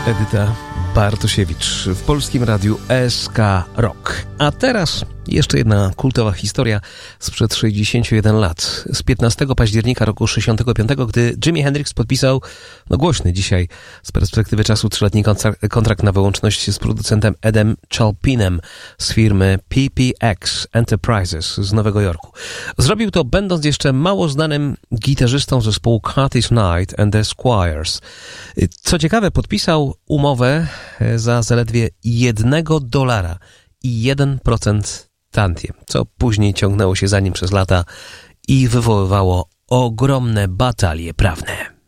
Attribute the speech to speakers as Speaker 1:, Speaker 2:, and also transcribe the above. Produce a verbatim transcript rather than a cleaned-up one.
Speaker 1: Edyta Bartosiewicz w Polskim Radiu S K Rock. A teraz jeszcze jedna kultowa historia sprzed sześćdziesięciu jeden lat. Z piętnastego października roku sześćdziesiątego piątego, gdy Jimi Hendrix podpisał, no głośny dzisiaj z perspektywy czasu, trzyletni kontrakt na wyłączność z producentem Edem Chalpinem z firmy P P X Enterprises z Nowego Jorku. Zrobił to będąc jeszcze mało znanym gitarzystą zespołu Curtis Knight and the Squires. Co ciekawe, podpisał umowę za zaledwie jednego dolara i jeden procent tantiem, co później ciągnęło się za nim przez lata i wywoływało ogromne batalie prawne.